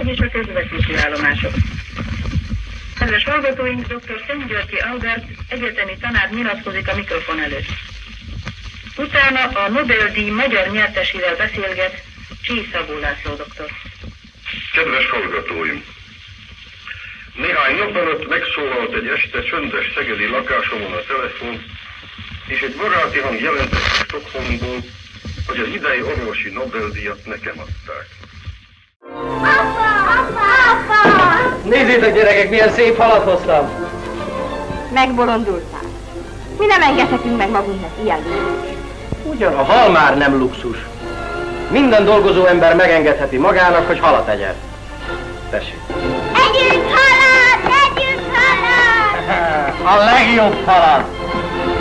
és a közvetítés állomások. Kedves hallgatóink, dr. Szent-Györgyi Albert, egyetemi tanár nyilatkozik a mikrofon előtt. Utána a Nobel-díj magyar nyertesével beszélget Csík Szabó László doktor. Kedves hallgatóim! Néhány nap előtt megszólalt egy este csöndes szegedi lakásomon a telefon, és egy baráti hang jelentett Stockholmból, hogy az idei orvosi Nobel-díjat nekem adták. Apa! Apa! Apa! Nézzétek, gyerekek, milyen szép halat hoztam! Megbolondultál. Mi nem engedhetünk meg magunknak ilyen luxus. Ugyan a hal már nem luxus. Minden dolgozó ember megengedheti magának, hogy halat egyen. Tessék. Együnk halat! Együnk halat! A legjobb halat!